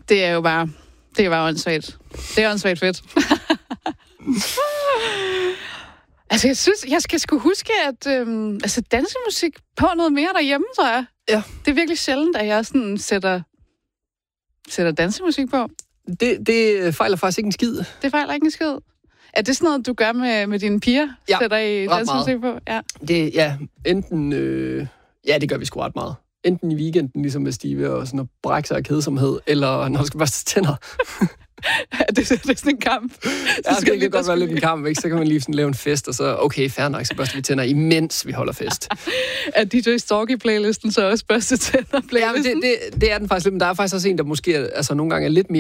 Det er bare åndssvagt. Det er åndssvagt fedt. Altså, jeg synes, jeg skal sgu huske, at dansemusik på noget mere derhjemme, tror jeg. Ja. Det er virkelig sjældent, at jeg sådan sætter dansemusik på. Det fejler faktisk ikke en skid. Det fejler ikke en skid. Er det sådan noget, du gør med dine piger? Ja, sætter I dansemusik på? Ja. Enten... det gør vi sgu ret meget. Enten i weekenden, ligesom med Stive, og sådan at brække sig af kedsomhed, eller når du skal børste tænder. det er sådan en kamp. Det kan godt være lidt en kamp, ikke? Så kan man lige sådan lave en fest, og så, okay, fair nok, så børster vi tænder, imens vi holder fest. Er DJ Storky-playlisten så også børste tænder-playlisten? Ja, men det er den faktisk lidt, men der er faktisk også en, der måske nogle gange er lidt mere